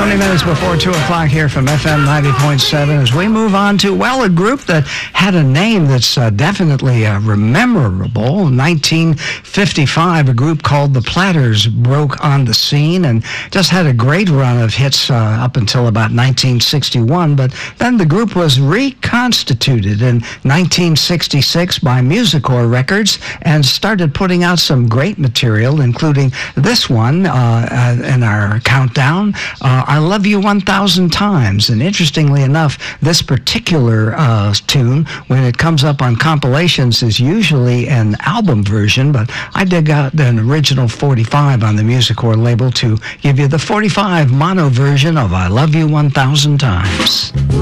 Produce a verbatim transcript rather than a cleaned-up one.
twenty minutes before two o'clock here from F M ninety point seven as we move on to, well, a group that had a name that's uh, definitely uh, memorable. nineteen fifty-five, a group called the Platters broke on the scene and just had a great run of hits uh, up until about nineteen sixty-one, but then the group was reconstituted in nineteen sixty-six by Musicor Records and started putting out some great material, including this one uh, uh, in our countdown, uh, I Love You one thousand Times. And interestingly enough, this particular uh, tune, when it comes up on compilations, is usually an album version, but I dig out an original forty-five on the Musicor label to give you the forty-five mono version of I Love You one thousand Times.